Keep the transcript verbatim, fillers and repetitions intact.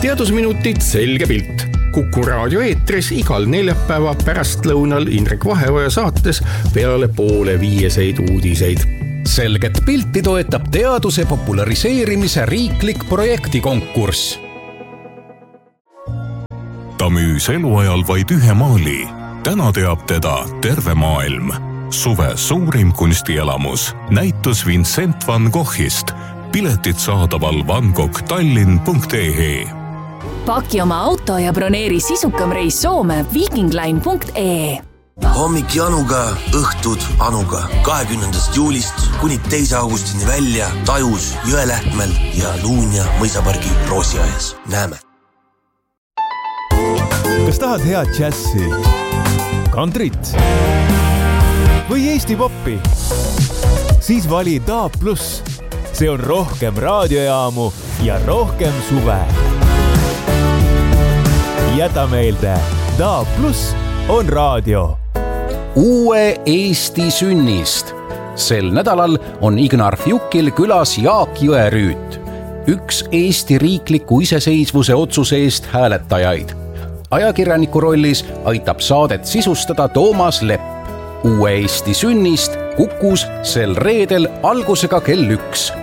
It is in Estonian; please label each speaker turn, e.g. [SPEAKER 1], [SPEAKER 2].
[SPEAKER 1] teadusminutid Selge pilt. Kuku raadio eetris igal neljapäeva pärastlõunal Indrek Vaheoja saates peale poole viieseid uudiseid.
[SPEAKER 2] Selget pilti toetab teaduse populariseerimise riiklik projektikonkurss.
[SPEAKER 3] Ta müüs eluajal vaid ühe maali. Täna teab teda terve maailm. Suve suurim kunstielamus. Näitus Vincent van Goghist. Piletid saadaval vangoghtallinn punkt ee.
[SPEAKER 4] Paki oma auto ja broneeri sisukam reis Soome vikingline punkt ee.
[SPEAKER 5] Hommik Januga, õhtud Anuga. kahekümnendast juulist kuni teise augustini välja Tajus, Jõelähtmel ja Luunja mõisapargi Roosiaes. Näeme!
[SPEAKER 6] Kas tahad head džässi, kantrit või Eesti poppi? Siis vali D A B plus. See on rohkem raadiojaamu ja rohkem suve. Jäta meelde, D A B plus on raadio.
[SPEAKER 2] Uue Eesti sünnist. Sel nädalal on Ignar Fjukil külas Jaak Jõerüüt, üks Eesti riikliku iseseisvuse otsuse eest hääletajaid. Ajakirjaniku rollis aitab saadet sisustada Toomas Lepp. Uue Eesti sünnist Kukus sel reedel algusega kell üks.